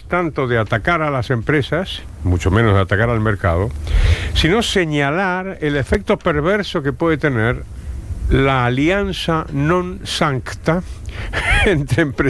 tanto de atacar a las empresas, mucho menos de atacar al mercado, sino señalar el efecto perverso que puede tener la alianza non sancta entre empresas